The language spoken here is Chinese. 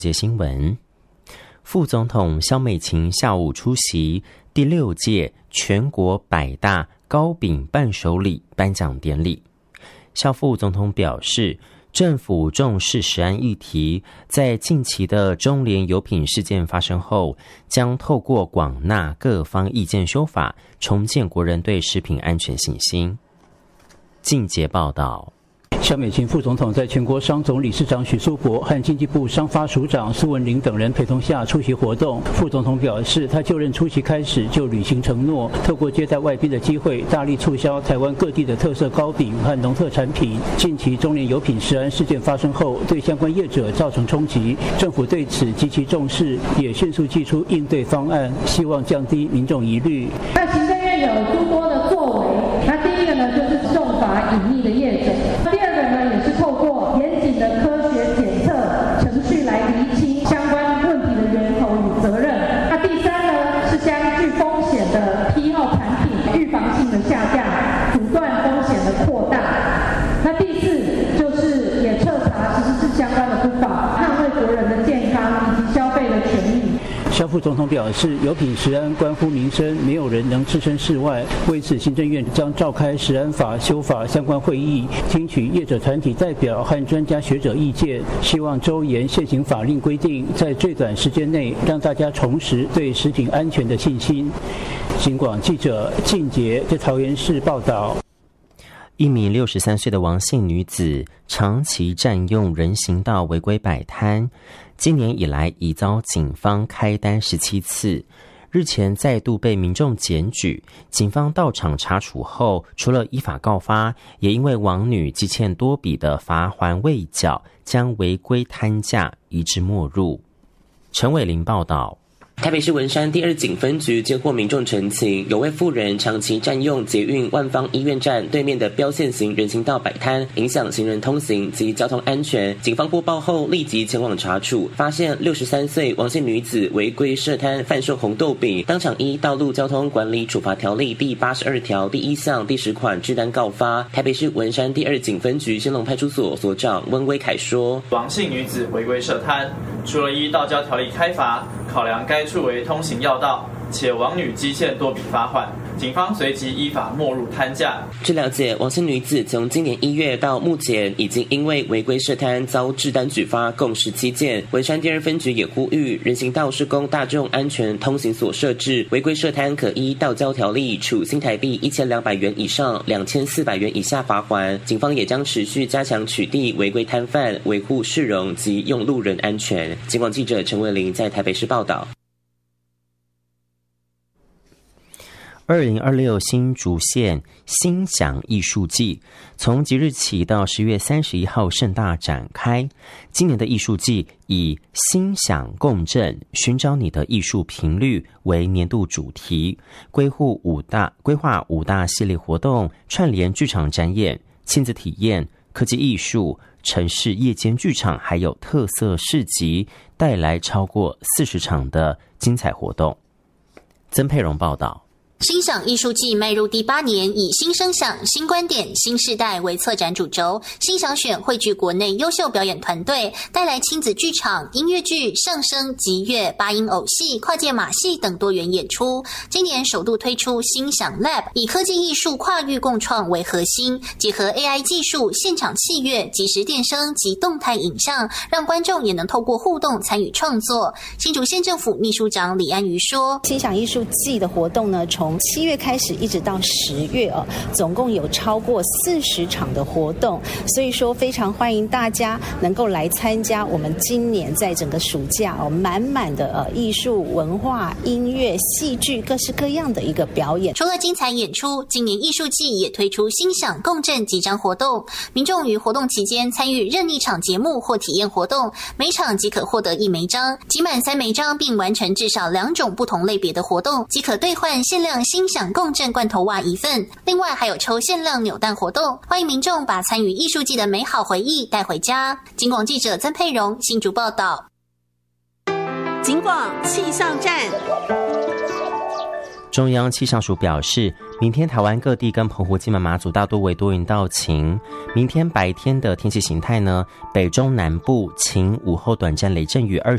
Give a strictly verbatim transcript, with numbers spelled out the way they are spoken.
节新闻，副总统萧美琴下午出席第六届全国百大糕饼伴手礼颁奖典礼。萧副总统表示，政府重视食安议题，在近期的中联油品事件发生后，将透过广纳各方意见修法，重建国人对食品安全信心。进节报道。 萧美琴副总统在全国商总理事长许淑珀和经济部商发署长苏文玲等人陪同下出席活动。副总统表示，他就任出席开始就履行承诺，透过接待外宾的机会，大力促销台湾各地的特色糕饼和农特产品。近期中联油品食安事件发生后，对相关业者造成冲击，政府对此极其重视，也迅速祭出应对方案，希望降低民众疑虑。 那行政院有诸多的作为，那第一个呢就是重罚隐匿的业者。第二个呢，也是透过严谨的科学检测程序来厘清相关问题的源头与责任。那第三呢，是将具风险的批号产品预防性的下架，阻断风险的扩大。那第四就是也彻查实施相关的不法，捍卫国人的健康以及消费的权益。 萧副总统表示，油品食安关乎民生，没有人能置身事外。为此，行政院将召开食安法修法相关会议，听取业者团体代表和专家学者意见，希望周延现行法令规定，在最短时间内让大家重拾对食品安全的信心。警广记者靳杰在桃园市报道。 一名六十三岁的王姓女子长期占用人行道违规摆摊，今年以来已遭警方开单十七次。日前再度被民众检举，警方到场查处后，除了依法告发，也因为王女积欠多笔的罚锾未缴，将违规摊价移至没入。陈伟玲报道。 台北市文山第二警分局接获民众陈情，有位妇人长期占用捷运万芳医院站对面的标线型人行道摆摊，影响行人通行及交通安全。警方播报后立即前往查处，发现六十三岁王姓女子违规设摊贩售红豆饼，当场依道路交通管理处罚条例第八十二条第一项第十款制单告发。台北市文山第二警分局兴隆派出所所长温威凯说， 王姓女子违规设摊，除了依道交条例开罚，考量该处为通行要道，且王女积欠多笔罚款，警方随即依法没入摊价。 据了解，王姓女子从今年一月到目前，已经因为违规设摊遭制单举发共十七件。文山第二分局也呼吁，人行道是供大众安全通行所设置，违规设摊可依道交条例处新台币一千两百元以上两千四百元以下罚锾。警方也将持续加强取缔违规摊贩，维护市容及用路人安全。警广记者陈伟玲在台北市报道。 二零二六新竹县心想艺术季从即日起到十月三十一号盛大展开。今年的艺术季以心想共振，寻找你的艺术频率为年度主题，规划五大规划五大系列活动，串联剧场展演、亲子体验、科技艺术、城市夜间剧场，还有特色市集，带来超过四十场的精彩活动。曾佩蓉报道。 心想艺术季迈入第八年，以新声响、新观点、新世代为策展主轴。心想选汇聚国内优秀表演团队，带来亲子剧场、音乐剧、相声、集乐、八音偶戏、跨界马戏等多元演出。今年首度推出心想 Lab， 以科技艺术跨域共创为核心，结合 A I 技术、现场器乐、即时电声及动态影像，让观众也能透过互动参与创作。新竹县政府秘书长李安瑜说：“ 心想艺术季的活动呢，从从七月开始一直到十月哦，总共有超过四十场的活动，所以说非常欢迎大家能够来参加我们今年在整个暑假哦，满满的呃艺术、文化、音乐、戏剧各式各样的一个表演。 除了精彩演出，今年艺术季也推出心想共振几张活动，民众于活动期间参与任意场节目或体验活动，每场即可获得一枚章，集满三枚章并完成至少两种不同类别的活动，即可兑换限量心想共振罐头袜一份。另外还有抽限量扭蛋活动，欢迎民众把参与艺术季的美好回忆带回家。警广记者曾佩蓉新竹报道。 警广气象站。 中央气象署表示，明天台湾各地跟澎湖、金门、马祖大多为多云到晴。明天白天的天气形态呢，北中南部晴，午后短暂雷阵雨二